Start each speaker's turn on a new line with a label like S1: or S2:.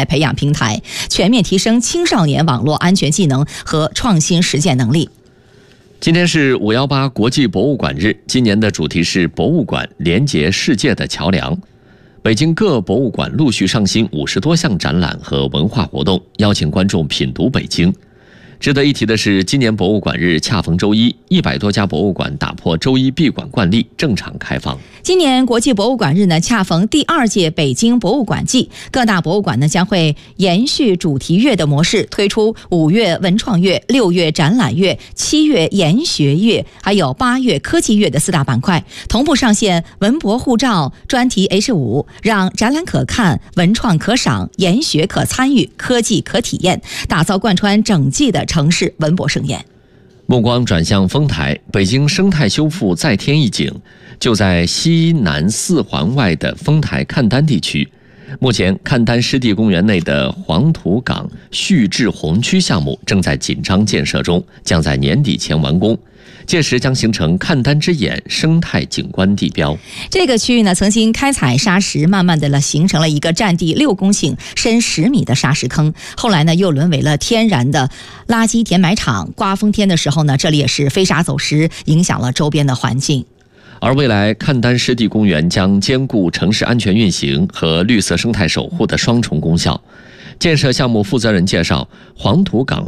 S1: 才培养平台，全面提升青少年网络安全技能和创新实践能力。
S2: 今天是518国际博物馆日，今年的主题是博物馆连结世界的桥梁。北京各博物馆陆续上新50多项展览和文化活动，邀请观众品读北京。值得一提的是，今年博物馆日恰逢周一，100多家博物馆打破周一闭馆惯例，正常开放。
S1: 今年国际博物馆日呢，恰逢第2届北京博物馆季，各大博物馆呢将会延续主题月的模式，推出5月文创月、6月展览月、7月研学月，还有8月科技月的4大板块，同步上线文博护照、专题 H5，让展览可看、文创可赏、研学可参与、科技可体验，打造贯穿整季的城市文博盛宴。
S2: 目光转向丰台，北京生态修复再添一景，就在西南4环外的丰台赣丹地区。目前，赣丹湿地公园内的黄土岗续治红区项目正在紧张建设中，将在年底前完工。届时将形成赣丹之眼生态景观地标。
S1: 这个区域呢，曾经开采砂石，慢慢的形成了一个占地6公顷、深10米的砂石坑。后来呢，又沦为了天然的垃圾填埋场。刮风天的时候呢，这里也是飞沙走石，影响了周边的环境。
S2: 而未来赣丹湿地公园将兼顾城市安全运行和绿色生态守护的双重功效。建设项目负责人介绍，黄土岗